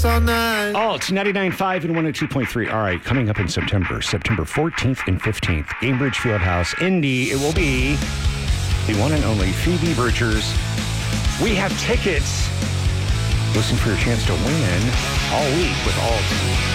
all night. Oh, it's 99.5 and 102.3. All right, coming up in September 14th and 15th, Gainbridge Fieldhouse, Indy. It will be the one and only Phoebe Bridgers. We have tickets. Listen for your chance to win all week with Alt.